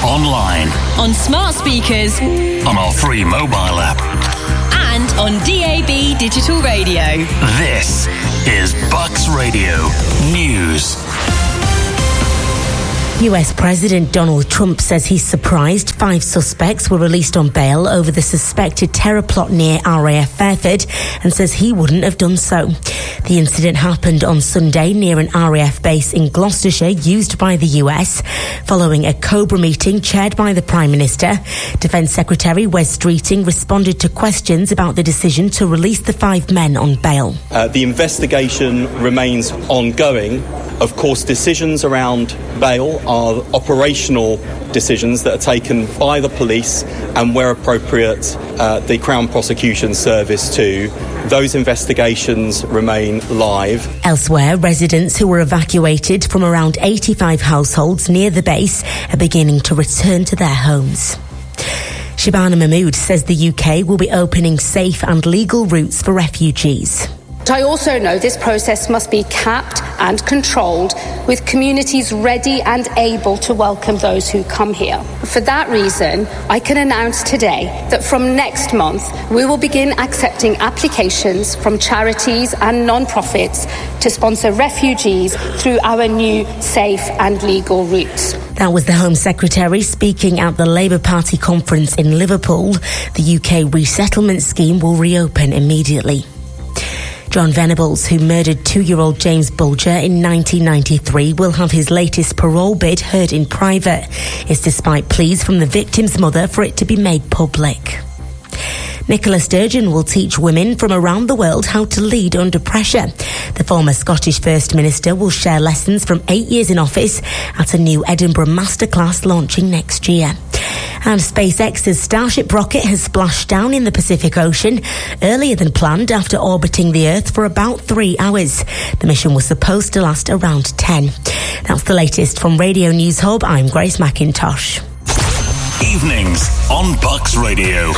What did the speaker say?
online, on smart speakers, on our free mobile app, and on DAB digital radio. This is Bucks Radio News. US President Donald Trump says he's surprised 5 suspects were released on bail over the suspected terror plot near RAF Fairford and says he wouldn't have done so. The incident happened on Sunday near an RAF base in Gloucestershire used by the US. Following a Cobra meeting chaired by the Prime Minister, Defence Secretary Wes Streeting responded to questions about the decision to release the 5 men on bail. The investigation remains ongoing. Of course, decisions around bail are operational decisions that are taken by the police and, where appropriate, the Crown Prosecution Service too. Those investigations remain live. Elsewhere, residents who were evacuated from around 85 households near the base are beginning to return to their homes. Shabana Mahmood says the UK will be opening safe and legal routes for refugees. I also know this process must be capped and controlled, with communities ready and able to welcome those who come here. For that reason, I can announce today that from next month, we will begin accepting applications from charities and non-profits to sponsor refugees through our new safe and legal routes. That was the Home Secretary speaking at the Labour Party conference in Liverpool. The UK resettlement scheme will reopen immediately. John Venables, who murdered 2-year-old James Bulger in 1993, will have his latest parole bid heard in private. It's despite pleas from the victim's mother for it to be made public. Nicola Sturgeon will teach women from around the world how to lead under pressure. The former Scottish First Minister will share lessons from 8 years in office at a new Edinburgh masterclass launching next year. And SpaceX's Starship rocket has splashed down in the Pacific Ocean earlier than planned after orbiting the Earth for about 3 hours. The mission was supposed to last around 10. That's the latest from Radio News Hub. I'm Grace McIntosh. Evenings on Bucks Radio.